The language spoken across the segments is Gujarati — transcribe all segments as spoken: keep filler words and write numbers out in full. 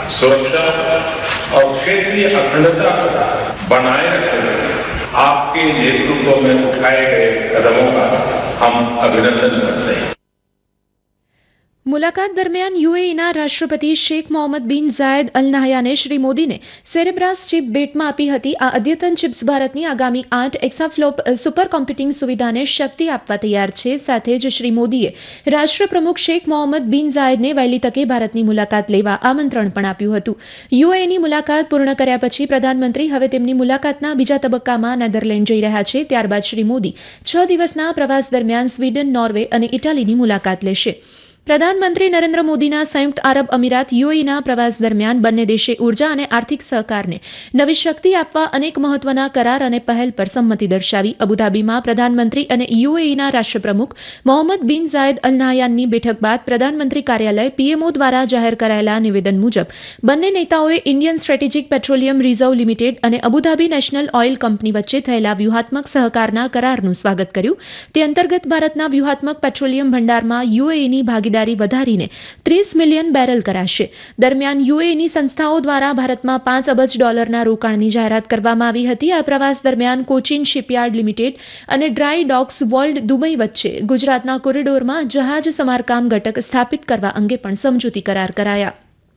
सुरक्षा और क्षेत्रीय अखंडता बनाए रखने आपके नेतृत्व में उठाए गए कदमों का हम अभिनंदन करते हैं. મુલાકાત દરમિયાન યુએઈના રાષ્ટ્રપતિ શેખ મોહમ્મદ બિન ઝાયદ અલ નહયાને શ્રી મોદીને સેરેબ્રાસ ચીપ ભેટમાં આપી હતી. આ અદ્યતન ચિપ્સ ભારતની આગામી આઠ એક્સાફ્લોપ સુપર કોમ્પ્યુટિંગ સુવિધાને શક્તિ આપવા તૈયાર છે. સાથે જ શ્રી મોદીએ રાષ્ટ્રપ્રમુખ શેખ મોહમ્મદ બિન ઝાયદને વહેલી તકે ભારતની મુલાકાત લેવા આમંત્રણ પણ આપ્યું હતું. યુએઈની મુલાકાત પૂર્ણ કર્યા પછી પ્રધાનમંત્રી હવે તેમની મુલાકાતના બીજા તબક્કામાં નેધરલેન્ડ જઈ રહ્યા છે. ત્યારબાદ શ્રી મોદી છ દિવસના પ્રવાસ દરમિયાન સ્વીડન, નોર્વે અને ઇટાલીની મુલાકાત લેશે. પ્રધાનમંત્રી નરેન્દ્ર મોદીના સંયુક્ત આરબ અમીરાત યુએઈના પ્રવાસ દરમિયાન બંને દેશે ઉર્જા અને આર્થિક સહકારને નવી શક્તિ આપવા અનેક મહત્વના કરાર અને પહેલ પર સંમતિ દર્શાવી. અબુધાબીમાં પ્રધાનમંત્રી અને યુએઈના રાષ્ટ્રપ્રમુખ મોહમ્મદ બિન ઝાયદ અલ નહયાનની બેઠક બાદ પ્રધાનમંત્રી કાર્યાલય પીએમઓ દ્વારા જાહેર કરાયેલા નિવેદન મુજબ બંને નેતાઓએ Indian strategic petroleum reserve limited અને અબુધાબી નેશનલ ઓઇલ કંપની વચ્ચે થયેલા વ્યૂહાત્મક સહકારના કરારનું સ્વાગત કર્યું. તે અંતર્ગત ભારતના વ્યૂહાત્મક પેટ્રોલિયમ ભંડારમાં યુએઈની ભાગીદારી વધારીને ત્રીસ મિલિયન બેરલ કરાશે. દરમિયાન યુએઈની સંસ્થાઓ દ્વારા ભારતમાં પાંચ અબજ ડોલરના રોકાણની જાહેરાત કરવામાં આવી હતી. આ પ્રવાસ દરમિયાન કોચિન શિપયાર્ડ લિમિટેડ અને ડ્રાય ડોક્સ વર્લ્ડ દુબઈ વચ્ચે ગુજરાતના કોરિડોરમાં જહાજ સમારકામ ઘટક સ્થાપિત કરવા અંગે પણ સમજૂતી કરાર કરાયા.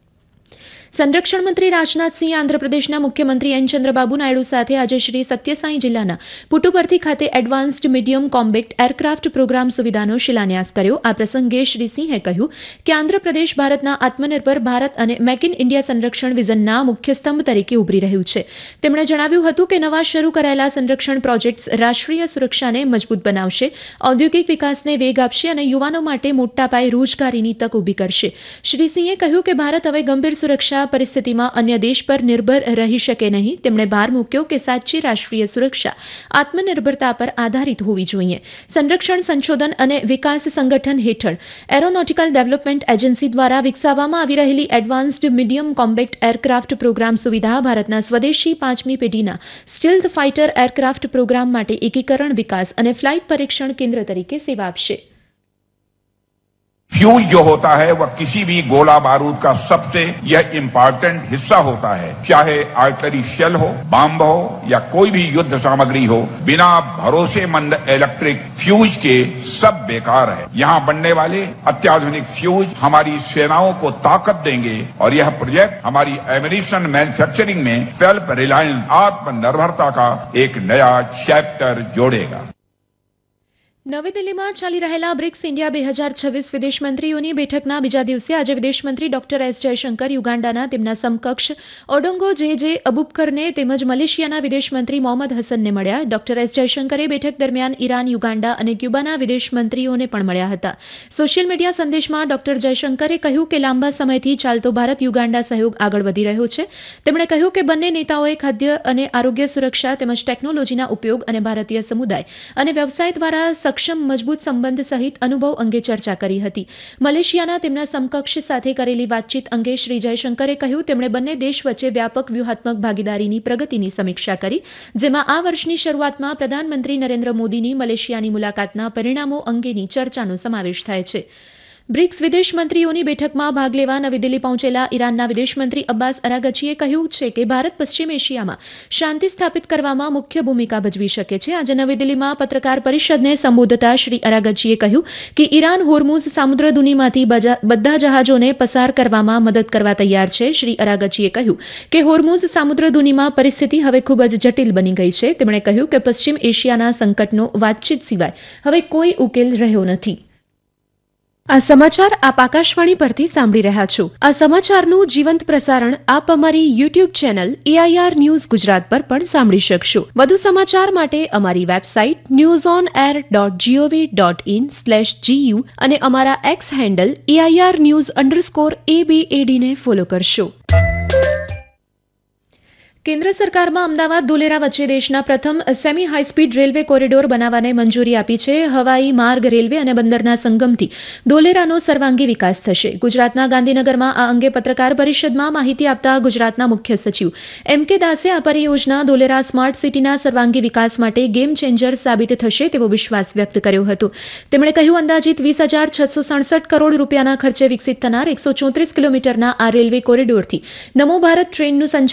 સંરક્ષણ મંત્રી રાજનાથસિંહે આંધ્રપ્રદેશના મુખ્યમંત્રી એન ચંદ્રબાબુ નાયડુ સાથે આજે શ્રી સત્યસાઈ જિલ્લાના પુટુપર્થી ખાતે એડવાન્સ્ડ મીડિયમ કોમ્બેક્ટ એરક્રાફ્ટ પ્રોગ્રામ સુવિધાનો શિલાન્યાસ કર્યો. આ પ્રસંગે શ્રી સિંહે કહ્યું કે આંધ્રપ્રદેશ ભારતના આત્મનિર્ભર ભારત અને મેક ઇન ઇન્ડિયા સંરક્ષણ વિઝનના મુખ્ય સ્તંભ તરીકે ઉભરી રહ્યું છે. તેમણે જણાવ્યું હતું કે નવા શરૂ કરાયેલા સંરક્ષણ પ્રોજેક્ટ્સ રાષ્ટ્રીય સુરક્ષાને મજબૂત બનાવશે, ઔદ્યોગિક વિકાસને વેગ આપશે અને યુવાનો માટે મોટા પાયે રોજગારીની તક ઊભી કરશે. શ્રી સિંહે કહ્યું કે ભારત હવે ગંભીર સુરક્ષા પરિસ્થિતિમાં અન્ય દેશ પર નિર્ભર રહી શકે નહીં. તેમણે ભાર મૂક્યો કે સાચી રાષ્ટ્રીય સુરક્ષા આત્મનિર્ભરતા પર આધારિત હોવી જોઈએ. સંરક્ષણ સંશોધન અને વિકાસ સંગઠન હેઠળ એરોનોટિકલ ડેવલપમેન્ટ એજન્સી દ્વારા વિકસાવવામાં આવી રહેલી એડવાન્સ્ડ મીડિયમ કોમ્બેક્ટ એરક્રાફ્ટ પ્રોગ્રામ સુવિધા ભારતના સ્વદેશી પાંચમી પેઢીના સ્ટીલ્થ ફાઇટર એરક્રાફ્ટ પ્રોગ્રામ માટે એકીકરણ, વિકાસ અને ફ્લાઇટ પરીક્ષણ કેન્દ્ર તરીકે સેવા આપશે. फ्यूल जो होता है वह किसी भी गोला बारूद का सबसे यह इंपॉर्टेंट हिस्सा होता है. चाहे आर्टरी शेल हो, बम हो या कोई भी युद्ध सामग्री हो, बिना भरोसेमंद इलेक्ट्रिक फ्यूज के सब बेकार है. यहाँ बनने वाले अत्याधुनिक फ्यूज हमारी सेनाओं को ताकत देंगे और यह प्रोजेक्ट हमारी एमिनिशन मैन्युफैक्चरिंग में सेल्फ रिलायंस आत्मनिर्भरता का एक नया चैप्टर जोड़ेगा. નવી દિલ્હીમાં ચાલી રહેલા બ્રિક્સ ઇન્ડિયા બે હજાર છવ્વીસ વિદેશ મંત્રીઓની બેઠકના બીજા દિવસે આજે વિદેશમંત્રી ડોક્ટર એસ જયશંકર યુગાન્ડાના તેમના સમકક્ષ ઓડોંગો જે જે અબુબકરને તેમજ મલેશિયાના વિદેશમંત્રી મોહમ્મદ હસનને મળ્યા. ડોક્ટર એસ જયશંકરે બેઠક દરમિયાન ઈરાન, યુગાન્ડા અને ક્યુબાના વિદેશમંત્રીઓને પણ મળ્યા હતા. સોશિયલ મીડિયા સંદેશમાં ડોક્ટર જયશંકરે કહ્યું કે લાંબા સમયથી ચાલતો ભારત યુગાન્ડા સહયોગ આગળ વધી રહ્યો છે. તેમણે કહ્યું કે બંને નેતાઓએ ખાદ્ય અને આરોગ્ય સુરક્ષા તેમજ ટેકનોલોજીના ઉપયોગ અને ભારતીય સમુદાય અને વ્યવસાય દ્વારા સક્ષમ મજબૂત સંબંધ સહિત અનુભવ અંગે ચર્ચા કરી હતી. મલેશિયાના તેમના સમકક્ષ સાથે કરેલી વાતચીત અંગે શ્રી જયશંકરે કહ્યું તેમણે બંને દેશ વચ્ચે વ્યાપક વ્યૂહાત્મક ભાગીદારીની પ્રગતિની સમીક્ષા કરી, જેમાં આ વર્ષની શરૂઆતમાં પ્રધાનમંત્રી નરેન્દ્ર મોદીની મલેશિયાની મુલાકાતના પરિણામો અંગેની ચર્ચાનો સમાવેશ થાય છે. બ્રિક્સ વિદેશ મંત્રીઓની બેઠકમાં ભાગ લેવા નવી દિલ્હી પહોંચેલા ઈરાનના વિદેશમંત્રી અબ્બાસ અરાગચીએ કહ્યું છે કે ભારત પશ્ચિમ એશિયામાં શાંતિ સ્થાપિત કરવામાં મુખ્ય ભૂમિકા ભજવી શકે છે. આજે નવી દિલ્હીમાં પત્રકાર પરિષદને સંબોધતા શ્રી અરાગચીએ કહ્યું કે ઈરાન હોર્મુઝ સામુદ્રધુનીમાંથી બધા જહાજોને પસાર કરવામાં મદદ કરવા તૈયાર છે. શ્રી અરાગચીએ કહ્યું કે હોર્મુઝ સામુદ્રધુનીમાં પરિસ્થિતિ હવે ખૂબ જ જટિલ બની ગઈ છે. તેમણે કહ્યું કે પશ્ચિમ એશિયાના સંકટનો વાતચીત સિવાય હવે કોઈ ઉકેલ રહ્યો નથી. આ સમાચાર આપ આકાશવાણી પરથી સાંભળી રહ્યા છો. આ સમાચારનું જીવંત પ્રસારણ આપ અમારી YouTube channel AIR news Gujarat પર પણ સાંભળી શકશો. વધુ સમાચાર માટે અમારી website news on air dot GOV dot in slash GU અને અમારા x handle AIR news underscore એબીએડીને follow કરશો. કેન્દ્ર સરકારમાં અમદાવાદ ધોલેરા વચ્ચે દેશના પ્રથમ સેમી હાઈસ્પીડ રેલવે કોરિડોર બનાવવાને મંજૂરી આપી છે. હવાઈ માર્ગ, રેલવે અને બંદરના સંગમથી ધોલેરાનો સર્વાંગી વિકાસ થશે. ગુજરાતના ગાંધીનગરમાં આ અંગે પત્રકાર પરિષદમાં માહિતી આપતા ગુજરાતના મુખ્ય સચિવ એમ કે દાસે આ પરિયોજના ધોલેરા સ્માર્ટ સિટીના સર્વાંગી વિકાસ માટે ગેમ ચેન્જર સાબિત થશે તેવો વિશ્વાસ વ્યક્ત કર્યો હતો. તેમણે કહ્યું, અંદાજિત વીસ હજાર છસો સડસઠ કરોડ રૂપિયાના ખર્ચે વિકસિત થનાર એકસો ચોત્રીસ કિલોમીટરના આ રેલવે કોરિડોરથી નમો ભારત ટ્રેનનું